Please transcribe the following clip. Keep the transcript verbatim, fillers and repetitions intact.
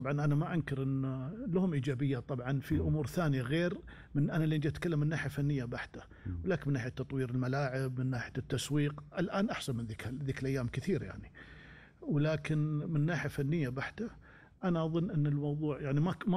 طبعا انا ما انكر ان لهم ايجابيات طبعا في امور ثانيه غير من انا اللي جيت اتكلم من ناحيه فنيه بحته، ولكن من ناحيه تطوير الملاعب من ناحيه التسويق الان احسن من ذيك ذيك الايام كثير يعني. ولكن من ناحيه فنيه بحته انا اظن ان الموضوع يعني ما